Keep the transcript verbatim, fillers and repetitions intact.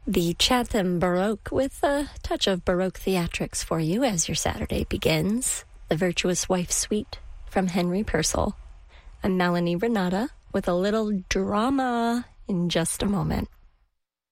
The Chatham Baroque with a touch of Baroque theatrics for you as your Saturday begins. The Virtuous Wife Suite from Henry Purcell. I'm Melanie Renata with a little drama in just a moment.